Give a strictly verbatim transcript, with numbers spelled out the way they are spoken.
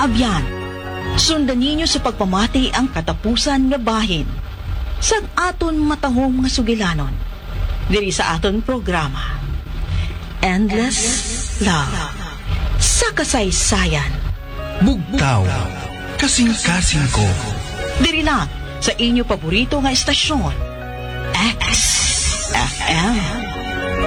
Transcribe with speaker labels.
Speaker 1: kaabyan. Sundan ninyo sa pagpamati ang katapusan nga bahin. Sa aton matahong nga sugilanon. Diri sa aton programa. Endless Love. Sa kasaysayan.
Speaker 2: Bugtaw, kasing-kasing ko.
Speaker 1: Diri lang sa inyo paborito nga estasyon. X F M.